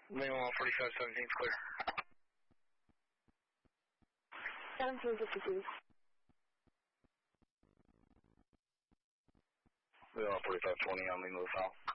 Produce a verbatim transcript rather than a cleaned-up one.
Lima forty-five seventeen is clear. seventeen fifty-two. Lima forty-five twenty on Lima South.